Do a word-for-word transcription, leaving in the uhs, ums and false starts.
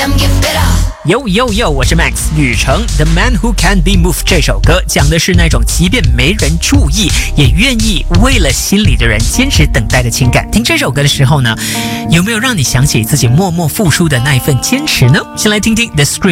Yo yo yo， 我是 Max 吕程。The Man Who Can't Be Moved 这首歌讲的是那种即便没人注意，也愿意为了心里的人坚持等待的情感。听这首歌的时候呢，有没有让你想起自己默默付出的那一份坚持呢？先来听听 The Script